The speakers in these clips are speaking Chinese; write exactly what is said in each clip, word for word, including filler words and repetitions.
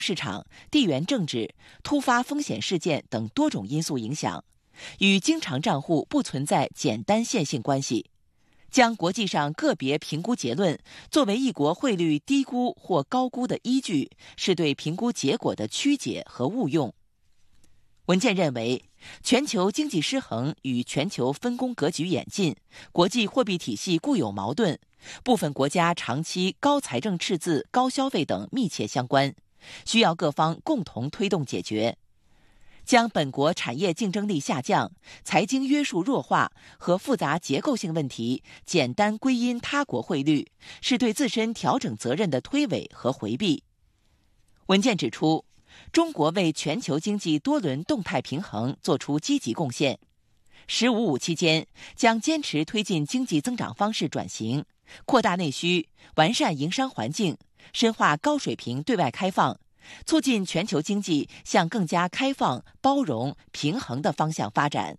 市场、地缘政治、突发风险事件等多种因素影响，与经常账户不存在简单线性关系。将国际上个别评估结论作为一国汇率低估或高估的依据，是对评估结果的曲解和误用。文件认为，全球经济失衡与全球分工格局演进、国际货币体系固有矛盾、部分国家长期高财政赤字、高消费等密切相关，需要各方共同推动解决。将本国产业竞争力下降、财经约束弱化和复杂结构性问题简单归因他国汇率，是对自身调整责任的推诿和回避。文件指出，中国为全球经济多轮动态平衡作出积极贡献。十五五期间，将坚持推进经济增长方式转型，扩大内需，完善营商环境，深化高水平对外开放，促进全球经济向更加开放、包容、平衡的方向发展。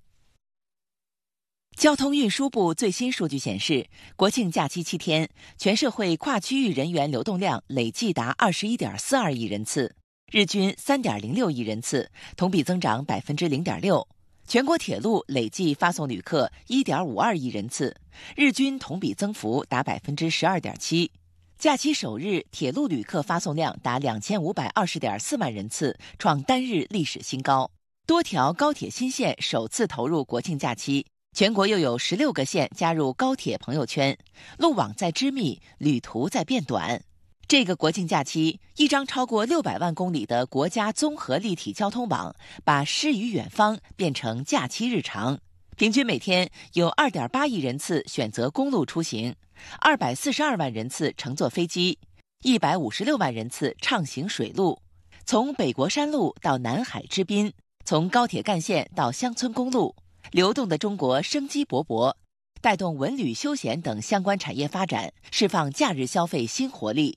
交通运输部最新数据显示，国庆假期七天，全社会跨区域人员流动量累计达二十一点四二亿人次，日均三点零六亿人次，同比增长百分之零点六。全国铁路累计发送旅客一点五二亿人次，日均同比增幅达百分之十二点七。假期首日，铁路旅客发送量达两千五百二十点四万人次，创单日历史新高。多条高铁新线首次投入国庆假期，全国又有十六个县加入高铁朋友圈，路网在织密，旅途在变短。这个国庆假期，一张超过六百万公里的国家综合立体交通网，把诗与远方变成假期日常。平均每天有二点八亿人次选择公路出行，二百四十二万人次乘坐飞机，一百五十六万人次畅行水路。从北国山路到南海之滨，从高铁干线到乡村公路，流动的中国生机勃勃，带动文旅休闲等相关产业发展，释放假日消费新活力。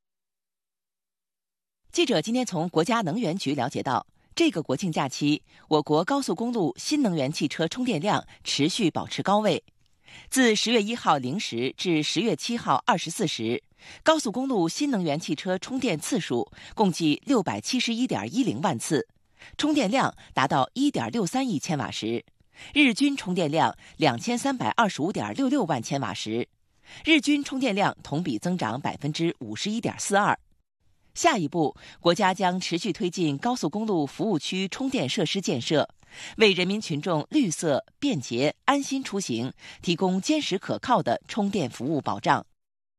记者今天从国家能源局了解到，这个国庆假期，我国高速公路新能源汽车充电量持续保持高位。自十月一号零时至十月七号二十四时，高速公路新能源汽车充电次数共计六百七十一点一零万次，充电量达到一点六三亿千瓦时，日均充电量两千三百二十五点六六万千瓦时，日均充电量同比增长百分之五十一点四二。下一步，国家将持续推进高速公路服务区充电设施建设，为人民群众绿色、便捷、安心出行提供坚实可靠的充电服务保障。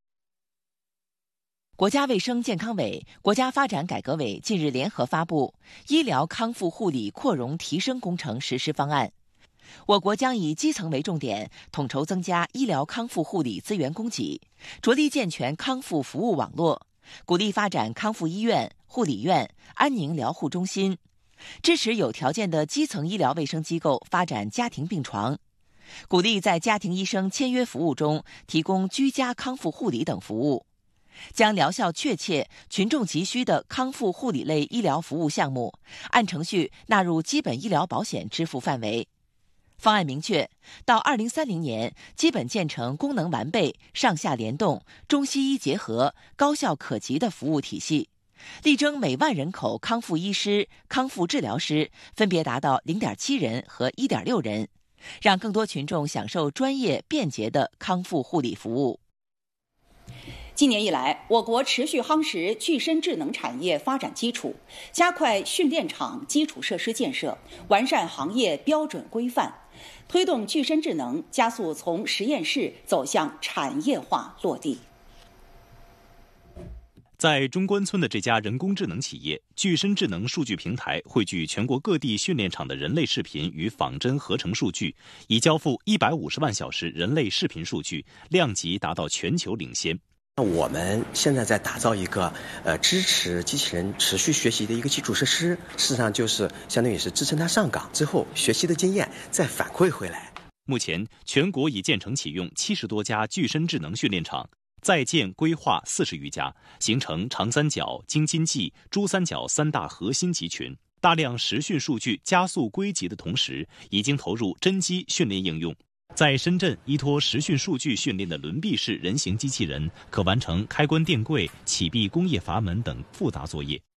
国家卫生健康委、国家发展改革委近日联合发布《医疗康复护理扩容提升工程实施方案》，我国将以基层为重点，统筹增加医疗康复护理资源供给，着力健全康复服务网络，鼓励发展康复医院、护理院、安宁疗护中心，支持有条件的基层医疗卫生机构发展家庭病床，鼓励在家庭医生签约服务中提供居家康复护理等服务，将疗效确切、群众急需的康复护理类医疗服务项目按程序纳入基本医疗保险支付范围。方案明确，到二零三零年，基本建成功能完备、上下联动、中西医结合、高效可及的服务体系，力争每万人口康复医师、康复治疗师分别达到零点七人和一点六人，让更多群众享受专业便捷的康复护理服务。 今年以来，我国持续夯实具身智能产业发展基础，加快训练场基础设施建设，完善行业标准规范，推动具身智能加速从实验室走向产业化落地。 在中关村的这家人工智能企业，具身智能数据平台汇聚全国各地训练场的人类视频与仿真合成数据，已交付一百五十万小时人类视频数据，量级达到全球领先。 我们现在在打造一个呃支持机器人持续学习的一个基础设施，事实上就是相当于是支撑它上岗之后学习的经验再反馈回来。 目前，全国已建成启用七十多家具身智能训练场，在建规划四十余家，形成长三角、京津冀、珠三角三大核心集群。大量实训数据加速归集的同时，已经投入真机训练应用。在深圳，依托实训数据训练的轮臂式人形机器人，可完成开关电柜、启闭工业阀门等复杂作业。